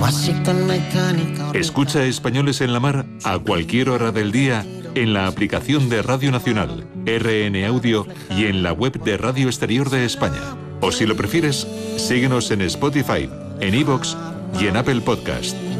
Escucha Españoles en la Mar a cualquier hora del día en la aplicación de Radio Nacional, RN Audio y en la web de Radio Exterior de España. O si lo prefieres, síguenos en Spotify, en iVoox y en Apple Podcast.